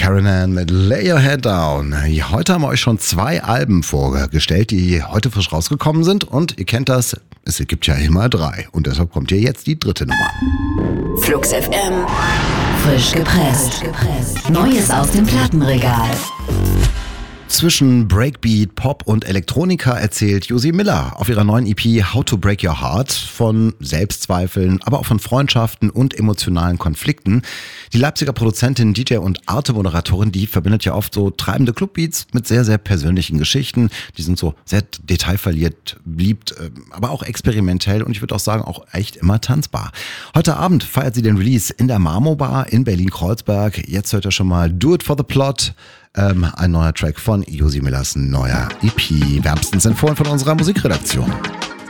Karen Ann mit Lay Your Head Down. Heute haben wir euch schon 2 Alben vorgestellt, die heute frisch rausgekommen sind. Und ihr kennt das, es gibt ja immer 3. Und deshalb kommt hier jetzt die 3. Nummer. Flux FM. Frisch gepresst. Neues aus dem Plattenregal. Zwischen Breakbeat, Pop und Elektronika erzählt Josie Miller auf ihrer neuen EP How to Break Your Heart von Selbstzweifeln, aber auch von Freundschaften und emotionalen Konflikten. Die Leipziger Produzentin, DJ und Arte-Moderatorin, die verbindet ja oft so treibende Clubbeats mit sehr, sehr persönlichen Geschichten. Die sind so sehr detailverliebt, beliebt, aber auch experimentell und ich würde auch sagen, auch echt immer tanzbar. Heute Abend feiert sie den Release in der Marmo Bar in Berlin-Kreuzberg. Jetzt hört ihr schon mal Do It for the Plot. Ein neuer Track von Josie Millers neuer EP. Wärmstens empfohlen von unserer Musikredaktion.